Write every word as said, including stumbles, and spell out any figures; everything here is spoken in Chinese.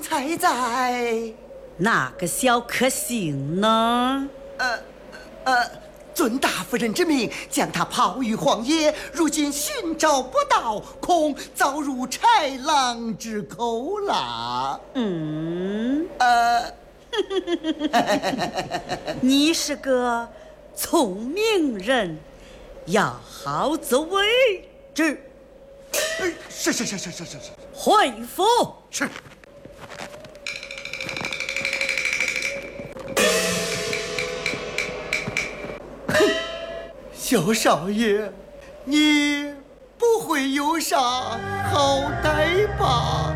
才在哪个小可行呢？ 呃呃，遵大夫人之命，将他抛于荒野，如今寻找不到，恐遭入豺狼之口啦。 嗯， 呃， 你是个聪明人，要好自为之。 呃是是是是是是是， 回府。 是。小少爷，你不会有啥好歹吧？